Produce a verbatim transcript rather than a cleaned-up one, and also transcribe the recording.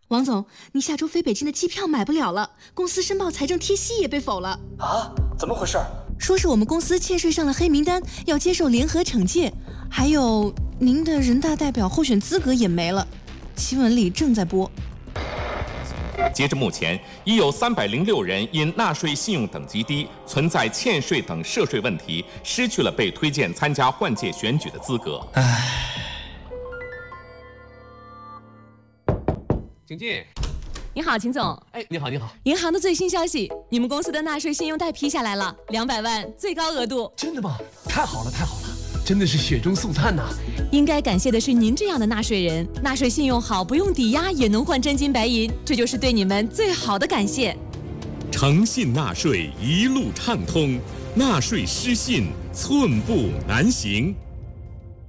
王总，你下周飞北京的机票买不了了，公司申报财政贴息也被否了。 啊？怎么回事？ 说是我们公司欠税上了黑名单，要接受联合惩戒，还有您的人大代表候选资格也没了。新闻里正在播。 截至目前，已有三百零六人因纳税信用等级低、存在欠税等涉税问题，失去了被推荐参加换届选举的资格。 唉。 请进。 你好，秦总。 哎，你好，你好。 银行的最新消息，你们公司的纳税信用贷批下来了，两百万，最高额度。 真的吗？太好了，太好了，真的是雪中送炭呐！ 应该感谢的是您这样的纳税人，纳税信用好，不用抵押也能换真金白银，这就是对你们最好的感谢。 诚信纳税一路畅通，纳税失信寸步难行。